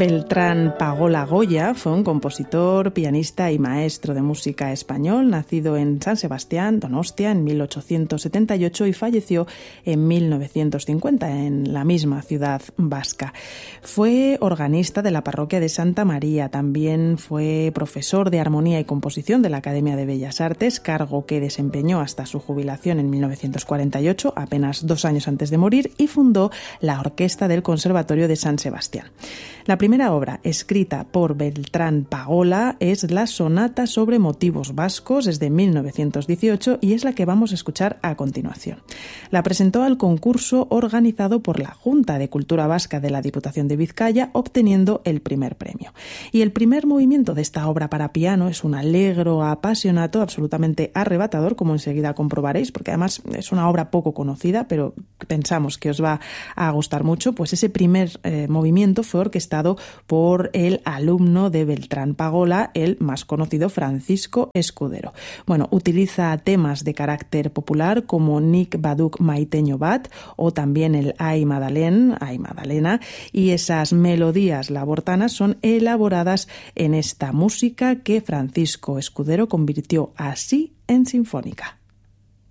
Beltrán Pagola Goya fue un compositor, pianista y maestro de música español, nacido en San Sebastián, Donostia, en 1878 y falleció en 1950 en la misma ciudad vasca. Fue organista de la parroquia de Santa María, también fue profesor de armonía y composición de la Academia de Bellas Artes, cargo que desempeñó hasta su jubilación en 1948, apenas 2 años antes de morir, y fundó la Orquesta del Conservatorio de San Sebastián. La primera obra escrita por Beltrán Pagola es la Sonata sobre motivos vascos, es de 1918 y es la que vamos a escuchar a continuación. La presentó al concurso organizado por la Junta de Cultura Vasca de la Diputación de Vizcaya, obteniendo el primer premio. Y el primer movimiento de esta obra para piano es un allegro apassionato absolutamente arrebatador, como enseguida comprobaréis, porque además es una obra poco conocida, pero pensamos que os va a gustar mucho. Pues ese primer movimiento fue orquestado por el alumno de Beltrán Pagola, el más conocido Francisco Escudero. Bueno, utiliza temas de carácter popular como Nik Baduk Maiteño Bat o también el Ai Madalena, y esas melodías labortanas son elaboradas en esta música que Francisco Escudero convirtió así en sinfónica.